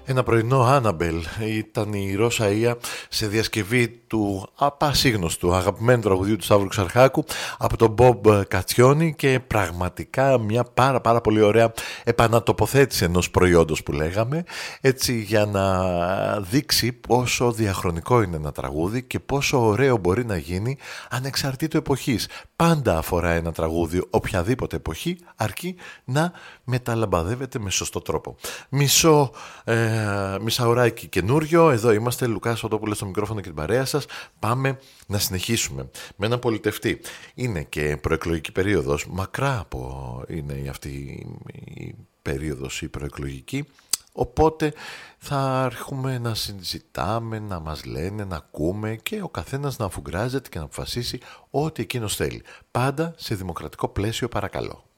Ένα πρωινό Άναμπελ ήταν η Ρώσα Ία σε διασκευή του απασίγνωστου αγαπημένου τραγουδιού του Σταύρου Ξαρχάκου από τον Μπομπ Κατσιόνι, και πραγματικά μια πάρα πολύ ωραία επανατοποθέτηση ενός προϊόντος που λέγαμε, έτσι, για να δείξει πόσο διαχρονικό είναι ένα τραγούδι και πόσο ωραίο μπορεί να γίνει ανεξαρτήτου εποχής. Πάντα αφορά ένα τραγούδι οποιαδήποτε εποχή, αρκεί να μεταλαμπαδεύεται με σωστό τρόπο. Μισάωράκι καινούριο. Εδώ είμαστε, Λουκάς Οτόπουλος στο μικρόφωνο και την παρέα σας. Πάμε να συνεχίσουμε με έναν πολιτευτή. Είναι και προεκλογική περίοδος, μακρά από είναι αυτή η περίοδος η προεκλογική, οπότε θα αρχούμε να συζητάμε, να μας λένε, να ακούμε και ο καθένας να αφουγκράζεται και να αποφασίσει ό,τι εκείνος θέλει. Πάντα σε δημοκρατικό πλαίσιο, παρακαλώ.